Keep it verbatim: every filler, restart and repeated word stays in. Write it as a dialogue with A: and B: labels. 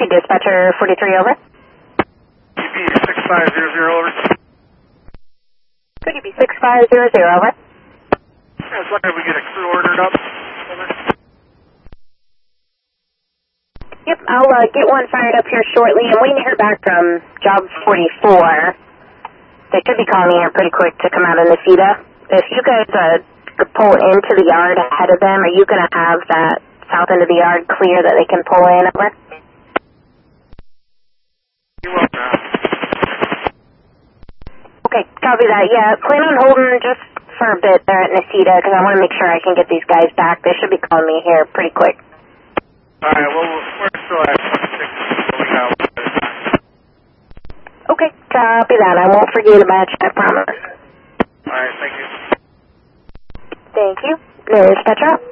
A: P Dispatcher forty-three, over.
B: P P six five zero zero, over.
A: Could you be six five zero zero, over?
B: I was wondering if we get a crew ordered up, over.
A: Yep, I'll uh, get one fired up here shortly. I'm waiting to hear back from Job forty-four. They should be calling me here pretty quick to come out of Necedah. If you guys uh, could pull into the yard ahead of them, are you going to have that south end of the yard clear that they can pull in, over?
B: You will now.
A: Okay, copy that. Yeah, plan on holding just for a bit there at Necedah because I want to make sure I can get these guys back. They should be calling me here pretty quick.
B: Alright, well, we're still at twenty-six, so we got a little bit of time.
A: Okay, copy that. I won't forget about you, I promise.
B: Alright, thank you.
A: Thank you. There's Petra.